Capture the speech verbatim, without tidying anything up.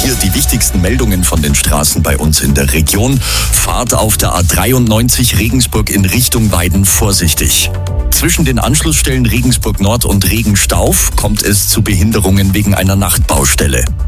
Hier die wichtigsten Meldungen von den Straßen bei uns in der Region. Fahrt auf der A dreiundneunzig Regensburg in Richtung Weiden vorsichtig. Zwischen den Anschlussstellen Regensburg Nord und Regenstauf kommt es zu Behinderungen wegen einer Nachtbaustelle.